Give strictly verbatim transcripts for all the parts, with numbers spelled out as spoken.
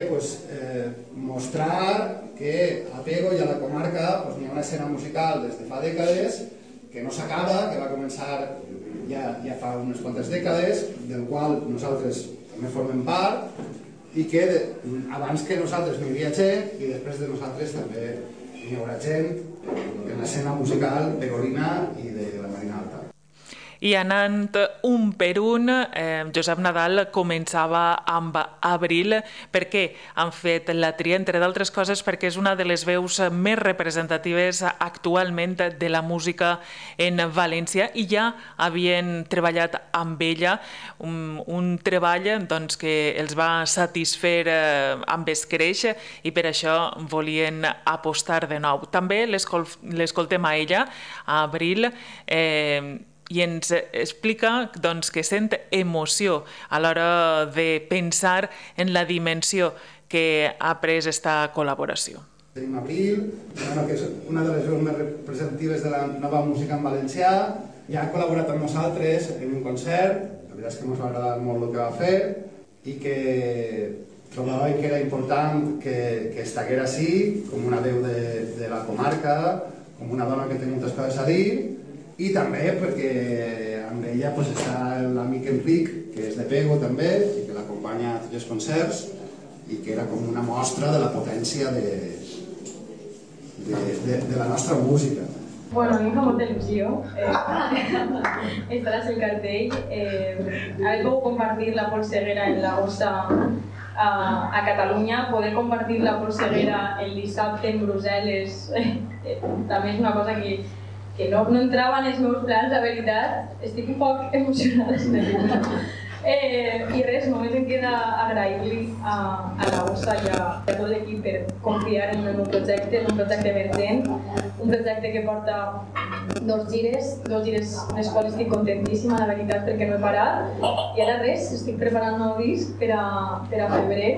pues, eh, mostrar que a Pego i a la comarca pues, hi ha una escena musical des de fa dècades que no s'acaba, que va començar ja, ja fa unes quantes dècades, del qual nosaltres també formem part, i que de, abans que nosaltres n'hi havia gent i després de nosaltres també hi haurà gent en l'escena musical pegorina i de la Marina Alta. I anant un per un, eh, Josep Nadal començava amb Abril. Per què han fet la tria? Entre d'altres coses perquè és una de les veus més representatives actualment de la música en València i ja havien treballat amb ella, un, un treball doncs, que els va satisfer eh, amb escreix i per això volien apostar de nou. També l'escoltem a ella, a Abril, eh, i ens explica doncs, que sent emoció a l'hora de pensar en la dimensió que ha pres aquesta col·laboració. Tenim Abril, que és una de les veus més representatives de la nova música en valencià, ja ha col·laborat amb nosaltres en un concert, la veritat és que ens va agradar molt el que va fer i que trobava que era important que, que estiguera així, com una veu de, de la comarca, com una dona que té moltes coses a dir, i també perquè amb ella pues, està l'amic Enric, que és de Pego també, i que l'acompanya a tots els concerts, i que era com una mostra de la potència de, de, de, de la nostra música. Bueno, a mi em fa molta il·lusió eh, estar al cartell, eh, haver pogut compartir la polseguera en la Gossa a, a Catalunya, poder compartir la polseguera el dissabte en Brussel·les, eh, també és una cosa que que no, no entrava en els meus plans, la veritat, estic un poc emocionada. Eh, I res, només em queda agrair-li a, a la Gossa i a, a tot l'equip per confiar en el meu projecte, és un projecte emergent, un projecte que porta dos gires, dos gires les quals estic contentíssima, la veritat, perquè no he parat. I ara res, estic preparant un nou disc per a, per a febrer.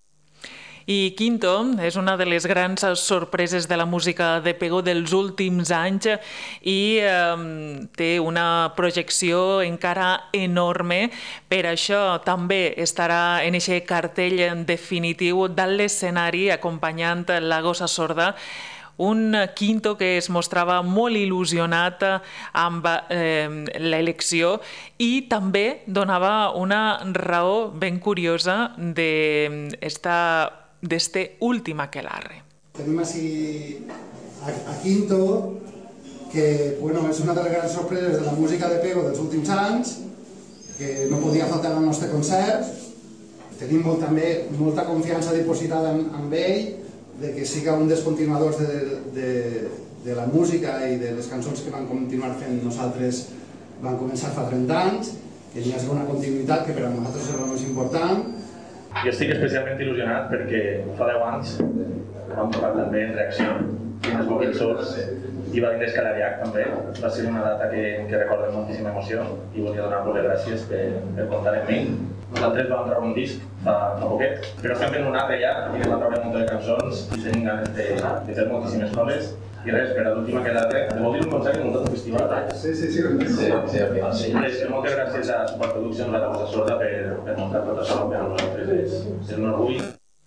I Quinto és una de les grans sorpreses de la música de Pego dels últims anys i eh, té una projecció encara enorme. Per això també estarà en aquest cartell definitiu dalt l'escenari acompanyant la Gossa Sorda, un Quinto que es mostrava molt il·lusionat amb eh, l'elecció i també donava una raó ben curiosa d'esta d'este últim aquelarre. Tenim així a, a Quinto, que bueno, és una de les grans sorpreses de la música de Pego dels últims anys, que no podia faltar al nostre concert. Tenim molt, també molta confiança dipositada en, en ell, de que siga un dels continuadors de, de, de la música i de les cançons que vam continuar fent nosaltres van començar fa trenta anys, que hi ha una continuïtat que per a nosaltres és el més important. Jo estic especialment il·lusionat perquè fa deu anys vam tocar també en Reacció, en els Booking Souls, i va vindre Escalariac també. Va ser una data que, que recordo amb moltíssima emoció i volia donar-vos les gràcies per, per comptar amb mi. Nosaltres vam treure un disc fa, fa poquet, però estem fent un altre ja i vam treure un munt de cançons i tenim ganes de, de fer moltíssimes coses. I res, per a l'última que l'altre, vol dir un concert i muntat un festival? Sí, sí, sí. Sí, sí, al final sí. Res, moltes gràcies a Superproduccions, a la Gossa Sorda, per, per muntar tot això, per a nosaltres és, és un orgull.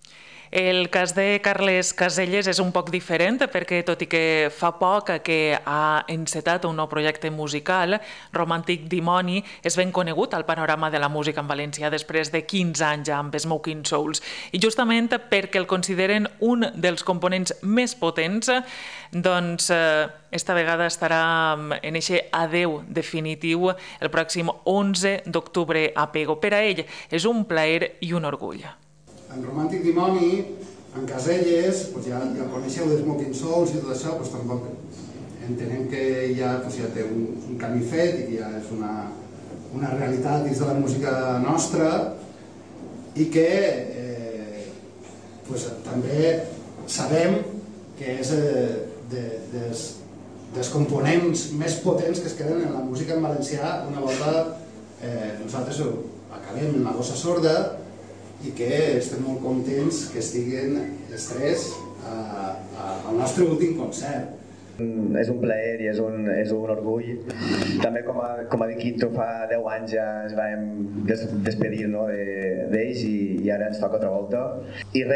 El cas de Carles Caselles és un poc diferent perquè, tot i que fa poc que ha encetat un nou projecte musical, Romàntic Dimoni, és ben conegut al panorama de la música en València després de quinze anys amb Smoking Souls. I justament perquè el consideren un dels components més potents, doncs esta vegada estarà en eixe adeu definitiu el pròxim onze d'octubre a Pego. Per a ell és un plaer i un orgull. En Romàntic Dimoni, en Caselles, pues ja, ja coneixeu de Smoking Souls i tot això, pues tampoc entenem que ja, pues ja té un, un camí fet i que ja és una, una realitat dins de la música nostra i que eh, pues, també sabem que és eh, de, des, dels components més potents que es queden en la música en valencià una volta eh, nosaltres acabem en la Gossa Sorda i que estem molt contents que estiguen els tres a, a, al nostre últim concert. És un plaer i és un, és un orgull. També, com ha, com ha dit Quinto, fa deu anys ja ens vam des, despedir no, d'ells de, i, i ara ens toca altra volta. I res,